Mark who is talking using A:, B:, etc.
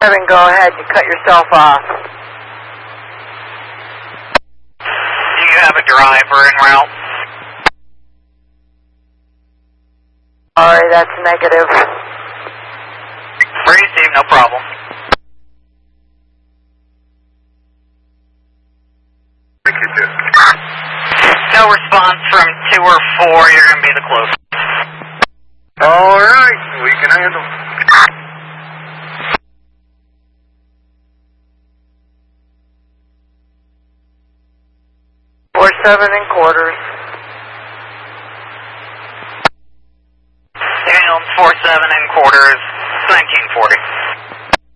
A: 4-7, go ahead. You cut yourself off.
B: Do you have a driver en route?
A: Sorry, that's negative.
B: Receive, no problem. No response from 2 or 4, you're going to be the closest.
C: All right, we can handle.
A: 4-7 in quarters.
B: Ambulance 4-7 in quarters.